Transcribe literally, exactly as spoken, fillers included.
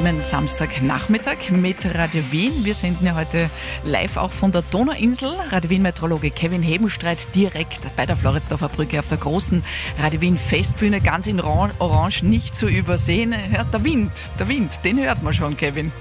schönen Samstagnachmittag mit Radio Wien. Wir senden ja heute live auch von der Donauinsel. Radio Wien-Meteorologe Kevin Hebenstreit direkt bei der Floridsdorfer Brücke auf der großen Radio Wien-Festbühne. Ganz in Orange nicht zu übersehen. Ja, der Wind, der Wind, den hört man schon, Kevin.